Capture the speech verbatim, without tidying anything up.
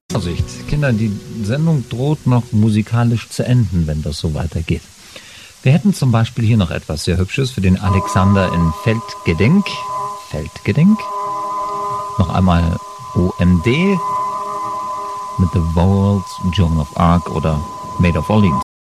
Vorsicht, Kinder, die Sendung droht noch musikalisch zu enden, wenn das so weitergeht. Wir hätten zum Beispiel hier noch etwas sehr Hübsches für den Alexander in Feldgedenk. Feldgedenk. Noch einmal O M D mit The Vowels, Joan of Arc oder Maid of Orleans.